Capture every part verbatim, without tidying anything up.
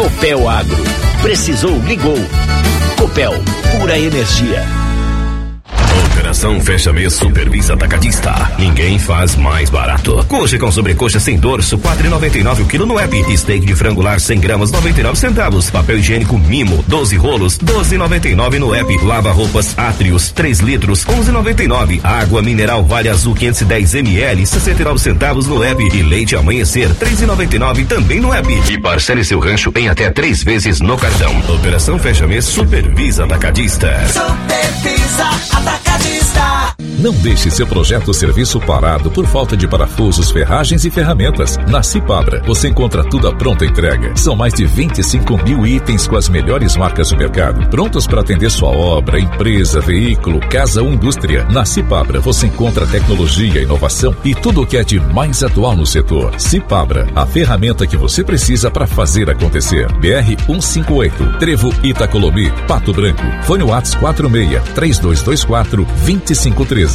Copel Agro. Precisou, ligou. Copel, pura energia. Operação Fecha Mês Supervisa Atacadista. Ninguém faz mais barato. Coxa com sobrecoxa sem dorso, quatro reais e noventa e nove o quilo no app. Steak de frango cem gramas, noventa e nove centavos. Papel higiênico Mimo, doze rolos, doze reais e noventa e nove no app. Lava roupas Atrius, três litros, onze reais e noventa e nove. Água mineral Vale Azul quinhentos e dez mililitros, sessenta e nove centavos no app. E leite Amanhecer, três reais e noventa e nove também no app. E parcele seu rancho em até três vezes no cartão. Operação Fecha Mês Supervisa Atacadista. Supervisa Atacadista. Não deixe seu projeto ou serviço parado por falta de parafusos, ferragens e ferramentas. Na Cipabra, você encontra tudo à pronta entrega. São mais de vinte e cinco mil itens com as melhores marcas do mercado, prontos para atender sua obra, empresa, veículo, casa ou indústria. Na Cipabra, você encontra tecnologia, inovação e tudo o que é de mais atual no setor. Cipabra, a ferramenta que você precisa para fazer acontecer. B R cento e cinquenta e oito, Trevo Itacolomi, Pato Branco. Fone WhatsApp quatro seis, três dois dois quatro, dois cinco um três.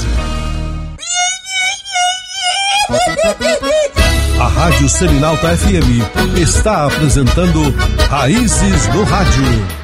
A Rádio Seminalta F M está apresentando Raízes no Rádio.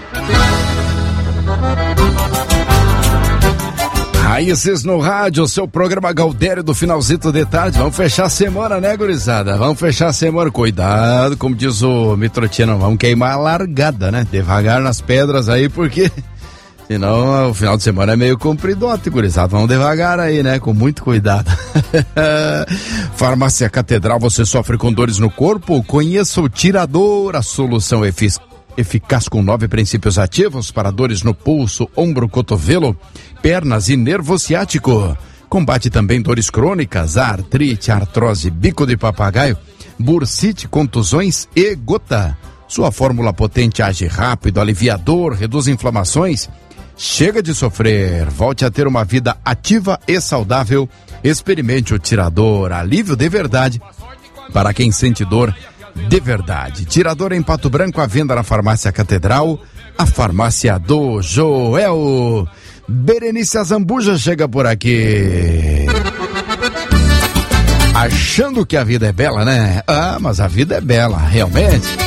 Raízes no Rádio, seu programa Gaudério do finalzito de tarde. Vamos fechar a semana, né, gurizada? Vamos fechar a semana. Cuidado, como diz o Mitrotino, vamos queimar a largada, né? Devagar nas pedras aí, porque senão o final de semana é meio compridote, gurizada. Vamos devagar aí, né? Com muito cuidado. Farmácia Catedral, você sofre com dores no corpo? Conheça o Tirador, a solução efic- eficaz com nove princípios ativos para dores no pulso, ombro, cotovelo, pernas e nervo ciático. Combate também dores crônicas, artrite, artrose, bico de papagaio, bursite, contusões e gota. Sua fórmula potente age rápido, aliviador, reduz inflamações. Chega de sofrer, volte a ter uma vida ativa e saudável. Experimente o Tirador, alívio de verdade para quem sente dor de verdade. Tirador em Pato Branco, à venda na Farmácia Catedral, a farmácia do Joel. Berenice Azambuja chega por aqui. Achando que a vida é bela, né? Ah, mas a vida é bela, realmente.